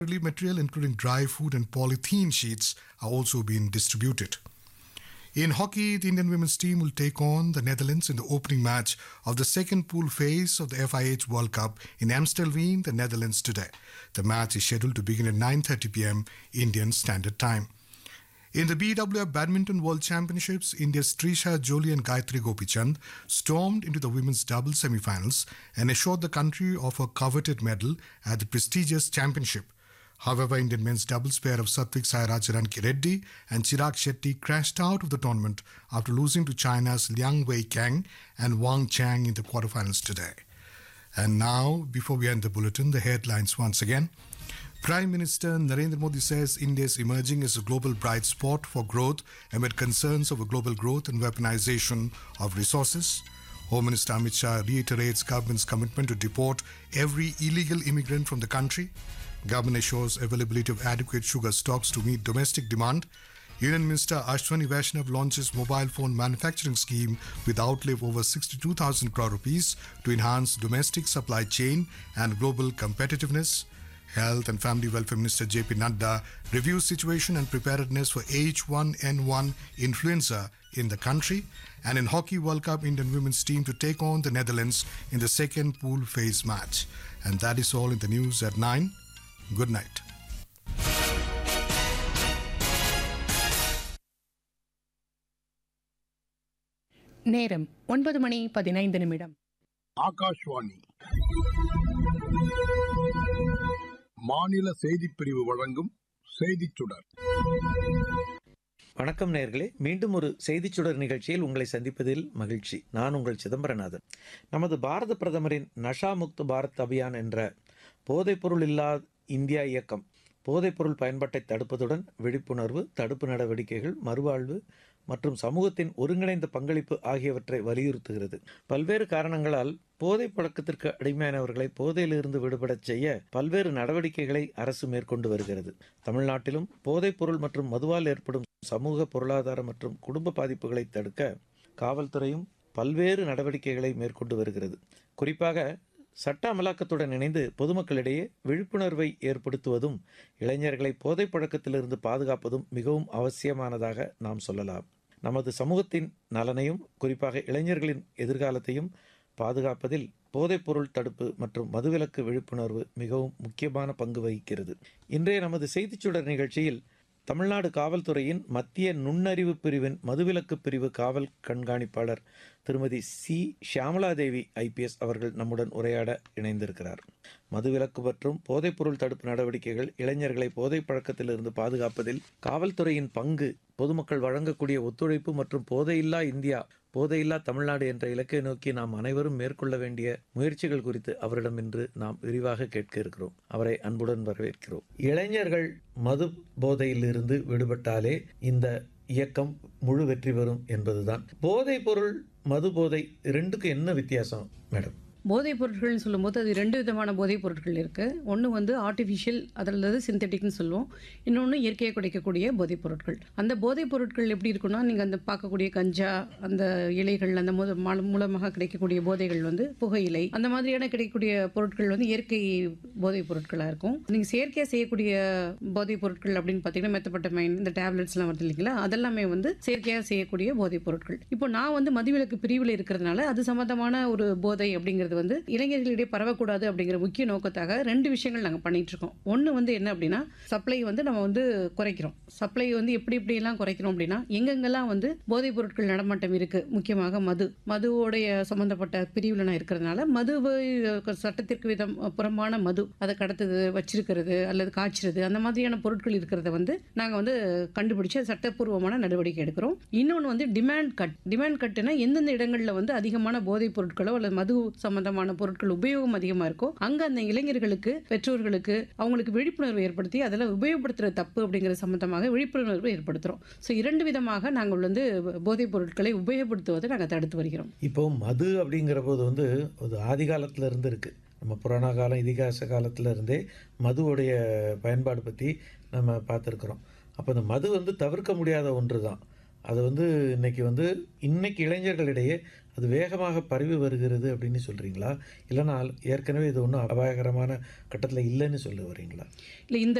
Relief material, including dry food and polythene sheets, are also being distributed. In hockey, the Indian women's team will take on the Netherlands in the opening match of the second pool phase of the FIH World Cup in Amstelveen, the Netherlands today. The match is scheduled to begin at 9:30 p.m. Indian Standard Time. In the BWF Badminton World Championships, India's Trisha Jolie and Gayatri Gopichand stormed into the women's doubles semi-finals and assured the country of a coveted medal at the prestigious championship. However, Indian men's doubles pair of Satvik Sairaj Ranki Reddy and Chirag Shetty crashed out of the tournament after losing to China's Liang Wei Kang and Wang Chang in the quarterfinals today. And now, before we end the bulletin, the headlines once again. Prime Minister Narendra Modi says India is emerging as a global bright spot for growth amid concerns over global growth and weaponization of resources. Home Minister Amit Shah reiterates government's commitment to deport every illegal immigrant from the country. Government assures availability of adequate sugar stocks to meet domestic demand. Union Minister Ashwani Vaishnav launches mobile phone manufacturing scheme with outlay of over 62,000 crore rupees to enhance domestic supply chain and global competitiveness. Health and Family Welfare Minister JP Nadda reviews situation and preparedness for H1N1 influenza in the country. And in Hockey World Cup, Indian women's team to take on the Netherlands in the second pool phase match. And that is all in the news at 9. Good night. நேரம் 9:15. ஆகாஷ்வாணி மாநில செய்திப் பிரிவு வழங்கும் செய்திச் சுடர். வணக்கம் நேயர்களே, மீண்டும் ஒரு செய்திச் சுடர் நிகழ்ச்சியில் உங்களை சந்திப்பதில் மகிழ்ச்சி. நான் உங்கள் சிதம்பரநாதன். நமது பாரத பிரதமரின் நஷா முக்த் பாரத் அபியான் என்ற போதைப்பொருள் இல்லா இந்தியா இயக்கம் போதைப்பொருள் பயன்பாட்டை தடுப்பதுடன் விழிப்புணர்வு, தடுப்பு நடவடிக்கைகள், மறுவாழ்வு மற்றும் சமூகத்தின் ஒருங்கிணைந்த பங்களிப்பு ஆகியவற்றை வலியுறுத்துகிறது. பல்வேறு காரணங்களால் போதை பழக்கத்திற்கு அடிமையானவர்களை போதையிலிருந்து விடுபடச் செய்ய பல்வேறு நடவடிக்கைகளை அரசு மேற்கொண்டு வருகிறது. தமிழ்நாட்டிலும் போதைப் பொருள் மற்றும் மதுவால் ஏற்படும் சமூக, பொருளாதார மற்றும் குடும்ப பாதிப்புகளை தடுக்க காவல்துறையும் பல்வேறு நடவடிக்கைகளை மேற்கொண்டு வருகிறது. குறிப்பாக சட்ட அமலாக்கத்துடன் இணைந்து பொதுமக்களிடையே விழிப்புணர்வை ஏற்படுத்துவதும் இளைஞர்களை போதை பழக்கத்திலிருந்து பாதுகாப்பதும் மிகவும் அவசியமானதாக நாம் சொல்லலாம். நமது சமூகத்தின் நலனையும் குறிப்பாக இளைஞர்களின் எதிர்காலத்தையும் பாதுகாப்பதில் போதைப்பொருள் தடுப்பு மற்றும் மதுவிலக்கு விழிப்புணர்வு மிகவும் முக்கியமான பங்கு வகிக்கிறது. இன்றைய நமது செய்திச்சுடர் நிகழ்ச்சியில் தமிழ்நாடு காவல்துறையின் மத்திய நுண்ணறிவு பிரிவின் மதுவிலக்கு பிரிவு காவல் கண்காணிப்பாளர் திருமதி சி ஷியாமலாதேவி IPS அவர்கள் நம்முடன் உரையாட இணைந்திருக்கிறார். மதுவிலக்கு மற்றும் போதைப்பொருள் தடுப்பு நடவடிக்கைகள் இளைஞர்களை போதை பழக்கத்திலிருந்து பாதுகாப்பதில் காவல்துறையின் பங்கு, பொதுமக்கள் வழங்கக்கூடிய ஒத்துழைப்பு மற்றும் போதையில்லா இந்தியா, போதையில்லா தமிழ்நாடு என்ற இலக்கை நோக்கி நாம் அனைவரும் மேற்கொள்ள வேண்டிய முயற்சிகள் குறித்து அவரிடம் இன்று நாம் விரிவாக கேட்க இருக்கிறோம். அவரை அன்புடன் வரவேற்கிறோம். இளைஞர்கள் மது போதையிலிருந்து விடுபட்டாலே இந்த இயக்கம் முழு வெற்றி பெறும் என்பதுதான். போதைப் பொருள், மது போதை ரெண்டுக்கு என்ன வித்தியாசம் மேடம்? போதைப் பொருட்கள்னு சொல்லும்போது அது 2 விதமான போதைப் பொருட்கள் இருக்குது. ஒன்று வந்து ஆர்டிஃபிஷியல், அதாவது சிந்தட்டிக்னு சொல்லுவோம். இன்னொன்று இயற்கையாக கிடைக்கக்கூடிய போதைப் பொருட்கள். அந்த போதைப் பொருட்கள் எப்படி இருக்குன்னா, நீங்கள் அந்த பார்க்கக்கூடிய கஞ்சா, அந்த இலைகள், அந்த மூலமாக கிடைக்கக்கூடிய போதைகள் வந்து புகையிலை, அந்த மாதிரியான கிடைக்கக்கூடிய பொருட்கள் வந்து இயற்கை போதைப் பொருட்களாக இருக்கும். நீங்கள் செயற்கையாக செய்யக்கூடிய போதைப் பொருட்கள் அப்படின்னு பார்த்தீங்கன்னா மெத்தப்பட்டமைன், இந்த டேப்லெட்ஸ்லாம் வருது இல்லைங்களா, அதெல்லாமே வந்து செயற்கையாக செய்யக்கூடிய போதைப் பொருட்கள். இப்போ நான் வந்து மதுவிலக்கு பிரிவில் இருக்கிறதுனால அது சம்மந்தமான ஒரு போதை அப்படிங்கிறது வந்து இளைஞர்களிடையே பரவக்கூடாது அப்படிங்கிற முக்கிய நோக்கத்தாக 2 விஷயங்கள் நாங்கள் பண்ணிட்டு இருக்கோம். ஒன்று வந்து என்ன அப்படின்னா, சப்ளை வந்து நம்ம வந்து குறைக்கிறோம். சப்ளை வந்து எப்படியெல்லாம் குறைக்கிறோம் அப்படின்னா, எங்கெங்கெல்லாம் வந்து போதைப் பொருட்கள் நடமாட்டம் இருக்குது, முக்கியமாக மதுவோடைய சம்மந்தப்பட்ட பிரிவில் நான் இருக்கிறதுனால மதுவை சட்டத்திற்கு புறம்பான மது, அதை கடத்துது, வச்சிருக்கிறது அல்லது காய்ச்சிறது, அந்த மாதிரியான பொருட்கள் இருக்கிறத வந்து நாங்கள் வந்து கண்டுபிடிச்சு சட்டப்பூர்வமான நடவடிக்கை எடுக்கிறோம். இன்னொன்று வந்து டிமாண்ட் கட்டுனா எந்தெந்த இடங்களில் வந்து அதிகமான போதைப் பொருட்களோ அல்லது மது சம்பந்தமான பொருட்கள் உபயோகம் அதிகமாக இருக்கோ அங்கே அந்த இளைஞர்களுக்கு, பெற்றோர்களுக்கு அவங்களுக்கு விழிப்புணர்வு ஏற்படுத்தி அதெல்லாம் உபயோகப்படுத்துகிற தப்பு அப்படிங்கிற சம்பந்தமாக விழிப்புணர்வு ஏற்படுத்துகிறோம். ஸோ 2 விதமாக நாங்கள் வந்து போதைப் பொருட்களை உபயோகப்படுத்துவதை நாங்கள் தடுத்து வருகிறோம். இப்போ மது அப்படிங்கிற போது வந்து அது ஆதி காலத்தில் இருந்து இருக்குது. நம்ம புராண காலம், இதிகாச காலத்தில் இருந்தே மதுவுடைய பயன்பாடு பற்றி நம்ம பார்த்துருக்குறோம். அப்போ இந்த மது வந்து தவிர்க்க முடியாத ஒன்று தான். அது வந்து இன்னைக்கு இளைஞர்களிடையே அது வேகமாக பரவி வருகிறது அப்படின்னு சொல்கிறீங்களா? இல்லைனா ஏற்கனவே இது ஒன்றும் அபாயகரமான கட்டத்தில் இல்லைன்னு சொல்ல வரீங்களா? இல்லை, இந்த